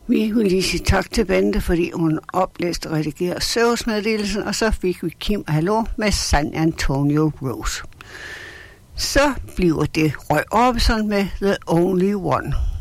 Vi vil lige sige tak til Bente, fordi hun oplæste og redigerede servicemeddelelsen, og så fik vi Kim Hallo med San Antonio Rose. Så bliver det Roy Orbison med The Only One.